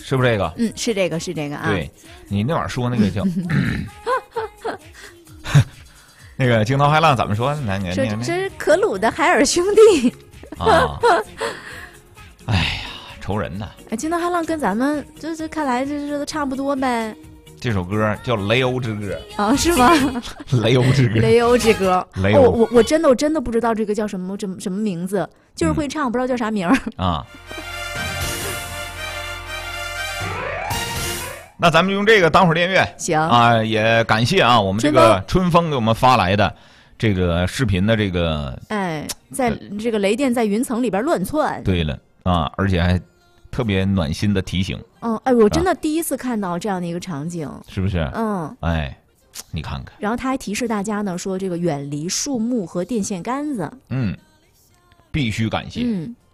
是不是这个？ 是这个，是这个啊。 对，你那晚上说那个叫那个惊涛骇浪怎么说？ 说这是可鲁的海尔兄弟啊！哎呀，愁人呐！ 惊涛骇浪跟咱们这看来这都差不多呗。 这首歌叫《雷欧之歌》 啊，是吗？ 雷欧之歌， 雷欧之歌。 雷欧， 我真的不知道这个叫什么名字，就是会唱，不知道叫啥名儿啊。那咱们用这个当会儿电乐， 行啊，也感谢啊，我们这个春风给我们发来的这个视频的这个， 在这个雷电在云层里边乱窜。 对了啊，而且还特别暖心的提醒。 我真的第一次看到这样的一个场景， 是不是？你看看。 然后他还提示大家呢，说这个远离树木和电线杆子。 必须感谢。